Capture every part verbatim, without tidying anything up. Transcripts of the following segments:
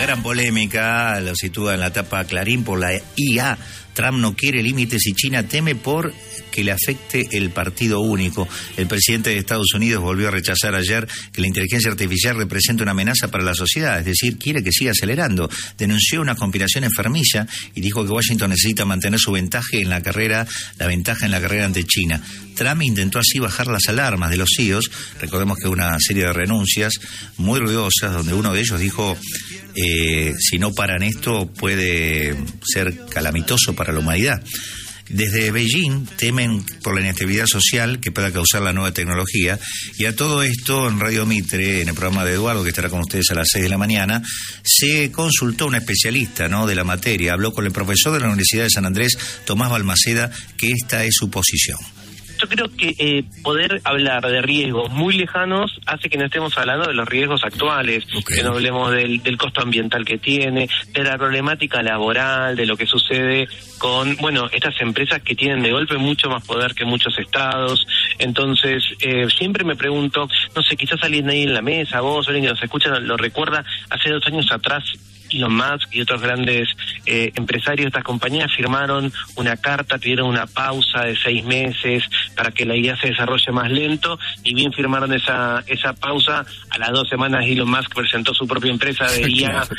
gran polémica, lo sitúa en la tapa Clarín por la I A. Trump no quiere límites y China teme por que le afecte el partido único. El presidente de Estados Unidos volvió a rechazar ayer que la inteligencia artificial representa una amenaza para la sociedad, es decir, quiere que siga acelerando. Denunció una conspiración enfermiza y dijo que Washington necesita mantener su ventaja en la carrera, la ventaja en la carrera ante China. Trump intentó así bajar las alarmas de los C E Os. Recordemos que una serie de renuncias muy ruidosas, donde uno de ellos dijo eh, si no paran esto puede ser calamitoso para la humanidad. Desde Beijing temen por la inestabilidad social que pueda causar la nueva tecnología, y a todo esto en Radio Mitre, en el programa de Eduardo, que estará con ustedes a las seis de la mañana, se consultó a un especialista, ¿no?, de la materia. Habló con el profesor de la Universidad de San Andrés, Tomás Balmaceda, que esta es su posición. Yo creo que eh, poder hablar de riesgos muy lejanos hace que no estemos hablando de los riesgos actuales, okay. Que no hablemos del, del costo ambiental que tiene, de la problemática laboral, de lo que sucede con, bueno, estas empresas que tienen de golpe mucho más poder que muchos estados. Entonces, eh, siempre me pregunto, no sé, quizás alguien ahí en la mesa, vos, alguien que nos escucha, lo recuerda, hace dos años atrás Elon Musk y otros grandes eh, empresarios de estas compañías firmaron una carta, pidieron una pausa de seis meses para que la I A se desarrolle más lento, y bien firmaron esa esa pausa. A las dos semanas Elon Musk presentó su propia empresa de I A.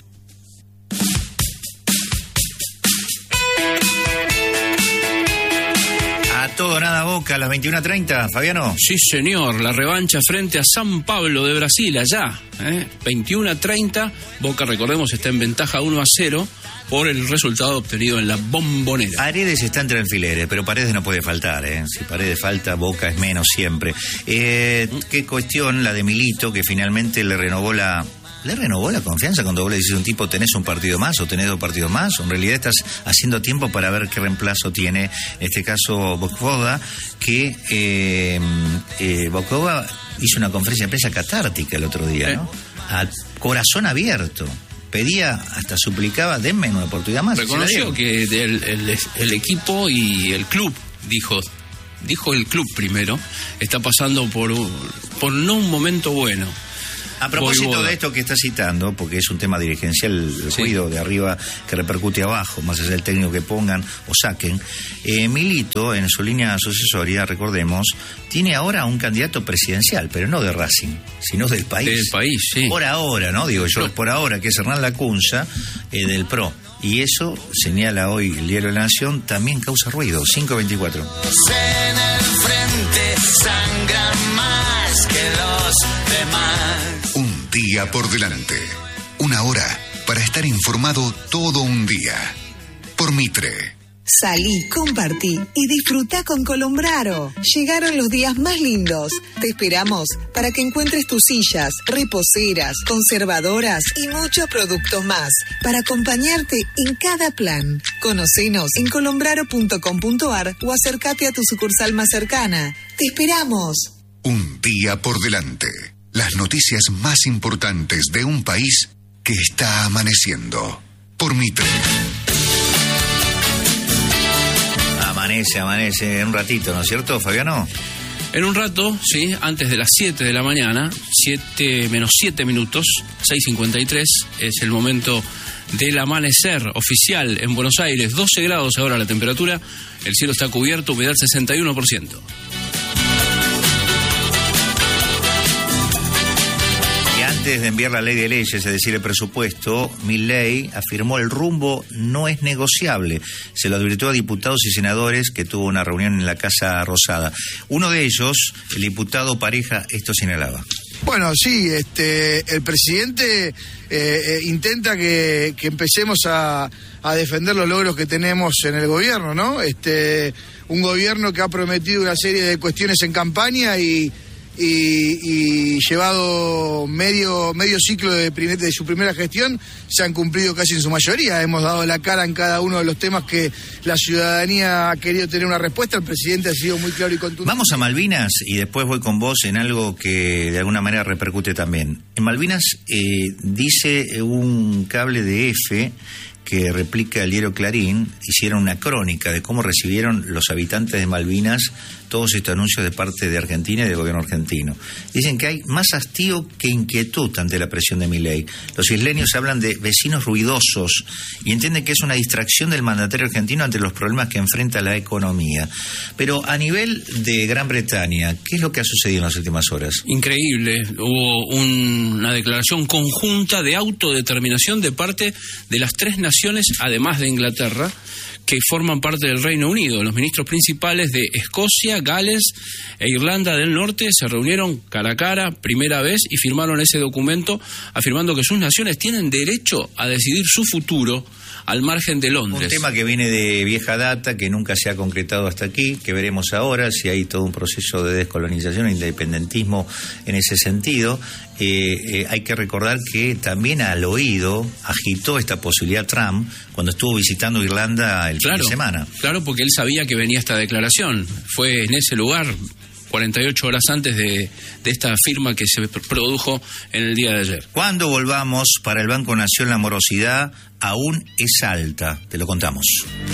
Todo nada Boca a las veintiuna treinta, Fabiano. Sí, señor, la revancha frente a San Pablo de Brasil, allá, ¿eh? veintiuna treinta, Boca, recordemos, está en ventaja uno a cero por el resultado obtenido en la Bombonera. Paredes está entre alfileres, pero Paredes no puede faltar, ¿eh? Si Paredes falta, Boca es menos siempre. Eh, qué cuestión la de Milito, que finalmente le renovó la... ¿Le renovó la confianza cuando vos le dices a un tipo tenés un partido más o tenés dos partidos más? O en realidad estás haciendo tiempo para ver qué reemplazo tiene, en este caso, Bocoda, que eh, eh, Bocoda hizo una conferencia de prensa catártica el otro día, ¿no? A corazón abierto. Pedía, hasta suplicaba, denme una oportunidad más. Reconoció que el, el, el equipo y el club, dijo... Dijo el club primero, está pasando por, por no un momento bueno. A propósito de esto que está citando, porque es un tema dirigencial, el sí. ruido de arriba que repercute abajo, más allá del técnico que pongan o saquen, eh, Milito, en su línea sucesoria, recordemos, tiene ahora un candidato presidencial, pero no de Racing, sino del país. Del país, sí. Por ahora, ¿no? Digo yo, no. por ahora, que es Hernán Lacunza, eh, del P R O. Y eso, señala hoy el Diario de la Nación, también causa ruido. cinco veinticuatro. En el frente sangran más que los demás. Un día por delante. Una hora para estar informado todo un día. Por Mitre. Salí, compartí y disfrutá con Colombraro. Llegaron los días más lindos. Te esperamos para que encuentres tus sillas, reposeras, conservadoras y muchos productos más para acompañarte en cada plan. Conocenos en colombraro punto com punto ar o acércate a tu sucursal más cercana. ¡Te esperamos! Un día por delante. Las noticias más importantes de un país que está amaneciendo. Por Mitre. Amanece, amanece en un ratito, ¿no es cierto, Fabiano? En un rato, sí, antes de las siete de la mañana, siete menos siete minutos, seis cincuenta y tres, es el momento del amanecer oficial en Buenos Aires. doce grados ahora la temperatura, el cielo está cubierto, humedad sesenta y uno por ciento. Antes de enviar la ley de leyes, es decir, el presupuesto, Milei afirmó el rumbo no es negociable. Se lo advirtió a diputados y senadores que tuvo una reunión en la Casa Rosada. Uno de ellos, el diputado Pareja, esto señalaba. Bueno, sí, este, el presidente eh, eh, intenta que, que empecemos a, a defender los logros que tenemos en el gobierno, ¿no? Este, un gobierno que ha prometido una serie de cuestiones en campaña y... Y, y llevado medio medio ciclo de, primer, de su primera gestión, se han cumplido casi en su mayoría. Hemos dado la cara en cada uno de los temas que la ciudadanía ha querido tener una respuesta. El presidente ha sido muy claro y contundente. Vamos a Malvinas y después voy con vos en algo que de alguna manera repercute también. En Malvinas eh, dice un cable de F que replica el diario Clarín, hicieron una crónica de cómo recibieron los habitantes de Malvinas todos estos anuncios de parte de Argentina y del gobierno argentino. Dicen que hay más hastío que inquietud ante la presión de Milei. Los isleños hablan de vecinos ruidosos y entienden que es una distracción del mandatario argentino ante los problemas que enfrenta la economía. Pero a nivel de Gran Bretaña, ¿qué es lo que ha sucedido en las últimas horas? Increíble. Hubo un, una declaración conjunta de autodeterminación de parte de las tres naciones, además de Inglaterra, que forman parte del Reino Unido. Los ministros principales de Escocia, Gales e Irlanda del Norte se reunieron cara a cara, primera vez, y firmaron ese documento afirmando que sus naciones tienen derecho a decidir su futuro al margen de Londres. Un tema que viene de vieja data, que nunca se ha concretado hasta aquí, que veremos ahora si hay todo un proceso de descolonización e independentismo en ese sentido. Eh, eh, hay que recordar que también al oído agitó esta posibilidad Trump cuando estuvo visitando Irlanda el claro, fin de semana. Claro, porque él sabía que venía esta declaración. Fue en ese lugar, cuarenta y ocho horas antes de, de esta firma que se produjo en el día de ayer. Cuando volvamos, para el Banco Nación la morosidad aún es alta. Te lo contamos.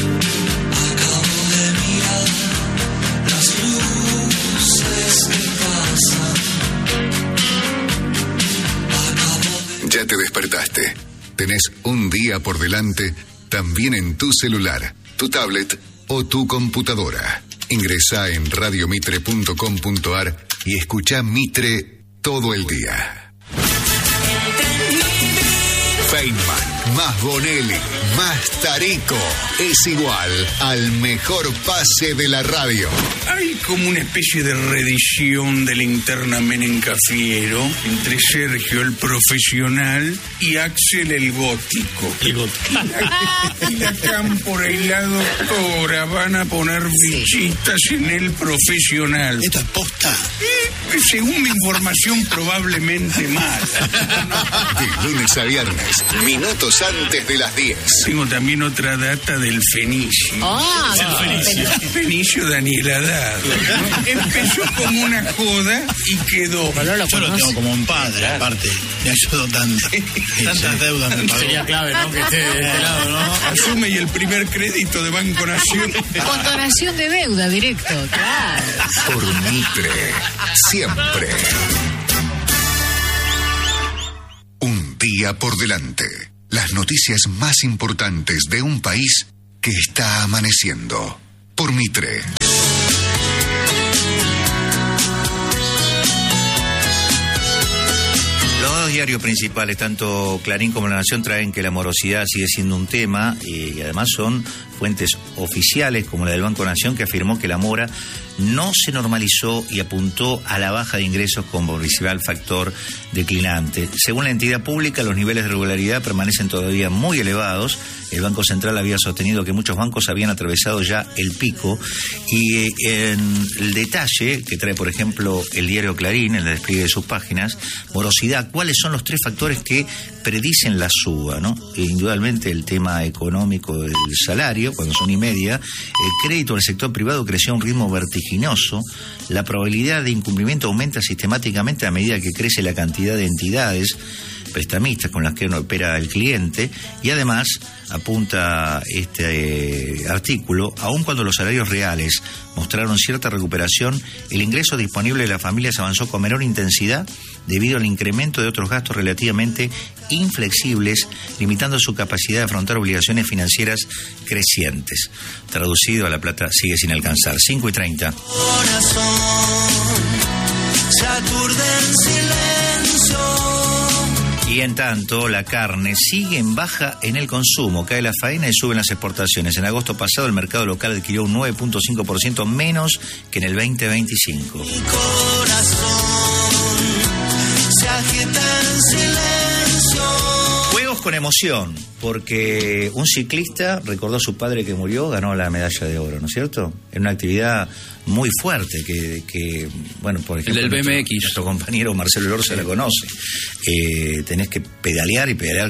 Ya te despertaste. Tenés un día por delante, también en tu celular, tu tablet o tu computadora. Ingresá en radio mitre punto com punto a r y escuchá Mitre todo el día. Feynman, más Bonelli, más Tarico, es igual al mejor pase de la radio. Hay como una especie de reedición de la interna Menencafiero entre Sergio el profesional y Axel el gótico. El gótico. Y la Cámpora y la doctora van a poner fichitas en el profesional. ¿Esto es posta? Eh, según mi información, probablemente mal. De lunes a viernes, minutos antes de las diez. Tengo también otra data del Fenicio. Ah, el Fenicio. Fenicio Daniel Haddad, ¿no? Empezó como una joda y quedó. Yo lo tengo como un padre, aparte. Me ayudó tanto. Tantas deudas me pagó. Sería clave, ¿no? Que esté de este lado, ¿no? Asume y el primer crédito de Banco Nación. Con donación de deuda, directo. Claro. Por Mitre, siempre. Un día por delante. Las noticias más importantes de un país que está amaneciendo. Por Mitre. Los dos diarios principales, tanto Clarín como La Nación, traen que la morosidad sigue siendo un tema y además son fuentes oficiales como la del Banco Nación, que afirmó que la mora no se normalizó y apuntó a la baja de ingresos como principal factor declinante. Según la entidad pública, los niveles de regularidad permanecen todavía muy elevados. El Banco Central había sostenido que muchos bancos habían atravesado ya el pico y eh, en el detalle que trae, por ejemplo, el diario Clarín, en el despliegue de sus páginas, morosidad, ¿cuáles son los tres factores que predicen la suba, ¿no? E indudablemente el tema económico del salario, cuando son y media, el crédito del sector privado creció a un ritmo vertiginoso, la probabilidad de incumplimiento aumenta sistemáticamente a medida que crece la cantidad de entidades prestamistas con las que uno opera el cliente, y además apunta este eh, artículo, aun cuando los salarios reales mostraron cierta recuperación, el ingreso disponible de las familias avanzó con menor intensidad debido al incremento de otros gastos relativamente inflexibles, limitando su capacidad de afrontar obligaciones financieras crecientes. Traducido, a la plata sigue sin alcanzar. cinco y treinta. Corazón, se aturde en silencio. Y en tanto, la carne sigue en baja en el consumo, cae la faena y suben las exportaciones. En agosto pasado el mercado local adquirió un nueve punto cinco por ciento menos que en el veinte veinticinco. Mi corazón se agita en silencio. Juegos con emoción, porque un ciclista recordó a su padre que murió, ganó la medalla de oro, ¿no es cierto? En una actividad muy fuerte que, que bueno, por ejemplo, el del B M X. Nuestro, nuestro compañero Marcelo Lorza la conoce. Eh, tenés que pedalear y pedalear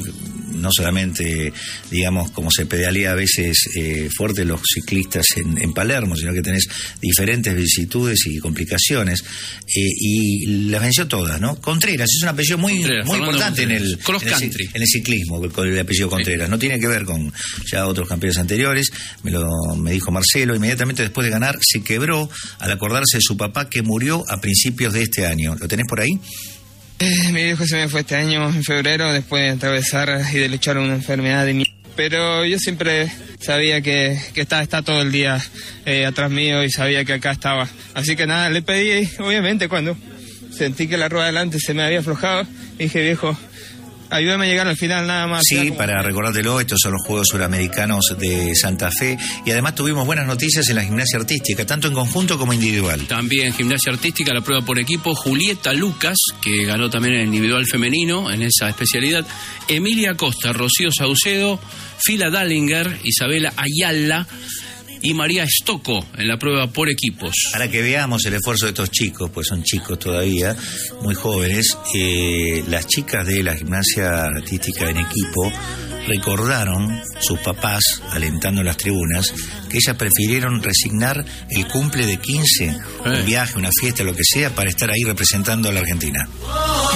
no solamente, digamos, como se pedalea a veces eh, fuerte los ciclistas en, en Palermo, sino que tenés diferentes vicisitudes y complicaciones, eh, y las venció todas, ¿no? Contreras, es un apellido muy, Contreras, muy importante en el, cross en, el, country. en el ciclismo, con el apellido Contreras. Sí. No tiene que ver con ya otros campeones anteriores, me lo me dijo Marcelo, inmediatamente después de ganar se quebró al acordarse de su papá que murió a principios de este año. ¿Lo tenés por ahí? Eh, mi viejo se me fue este año, en febrero, después de atravesar y de luchar una enfermedad de mierda. Pero yo siempre sabía que, que está, está todo el día eh, atrás mío y sabía que acá estaba. Así que nada, le pedí, obviamente, cuando sentí que la rueda delante se me había aflojado, dije, viejo, ayúdame a llegar al final nada más. Sí, para recordártelo, estos son los Juegos Suramericanos de Santa Fe y además tuvimos buenas noticias en la gimnasia artística, tanto en conjunto como individual. También gimnasia artística, la prueba por equipo, Julieta Lucas, que ganó también en el individual femenino en esa especialidad, Emilia Costa, Rocío Saucedo, Fila Dallinger, Isabela Ayala y María Estocco en la prueba por equipos. Para que veamos el esfuerzo de estos chicos, pues son chicos todavía, muy jóvenes, eh, las chicas de la gimnasia artística en equipo recordaron sus papás, alentando en las tribunas, que ellas prefirieron resignar el cumple de quince, un viaje, una fiesta, lo que sea, para estar ahí representando a la Argentina.